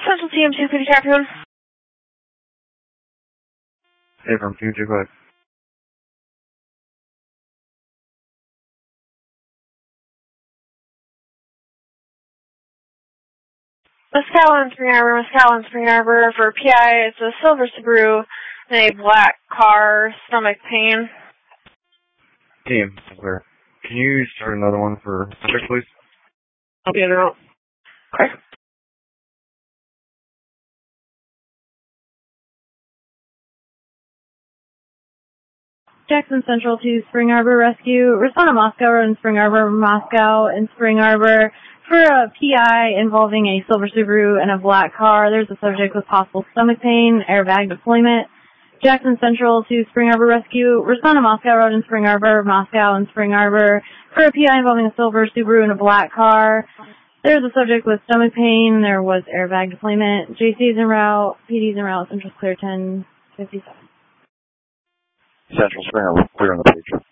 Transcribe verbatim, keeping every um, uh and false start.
Central T M two, P D Captain. Hey, from T M two, go ahead. Mescal in Spring Arbor, Mescal in Spring Arbor for P I. It's a silver Subaru and a black car, stomach pain. Team, clear. Can you start another one for subject, please? I'll be in and out. Okay. Jackson Central to Spring Arbor Rescue. Respond to Moscow Road in Spring Arbor, Moscow and Spring Arbor for a P I involving a silver Subaru and a black car. There's a subject with possible stomach pain, airbag deployment. Jackson Central to Spring Arbor Rescue. Respond to Moscow Road in Spring Arbor, Moscow and Spring Arbor for a P I involving a silver Subaru and a black car. There's a subject with stomach pain. There was airbag deployment. J C's en route. P D's en route. Central's clear ten fifty-seven. Central Spring Arbor, clear on the page.